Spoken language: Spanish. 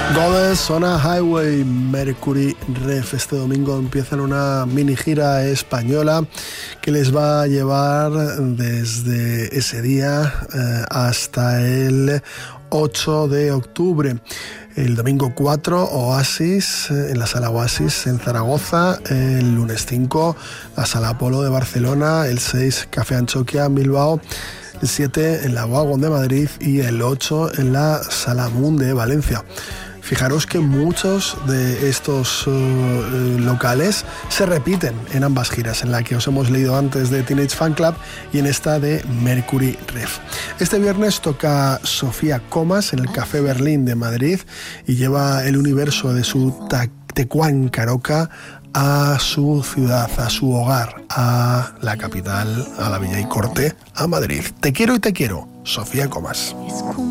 Goddess on a Highway, Mercury Rev. Este domingo empiezan una mini gira española que les va a llevar desde ese día hasta el 8 de octubre. El domingo 4, Oasis, en la Sala Oasis en Zaragoza. El lunes 5, la Sala Apolo de Barcelona. El 6, Café Anchoquia en Bilbao. El 7, en la Wagon de Madrid. Y el 8, en la Sala Moon de Valencia. Fijaros que muchos de estos locales se repiten en ambas giras, en la que os hemos leído antes de Teenage Fanclub y en esta de Mercury Rev. Este viernes toca Sofía Comas en el Café Berlín de Madrid y lleva el universo de su Tecuán Caroca a su ciudad, a su hogar, a la capital, a la Villa y Corte, a Madrid. Te quiero y te quiero, Sofía Comas.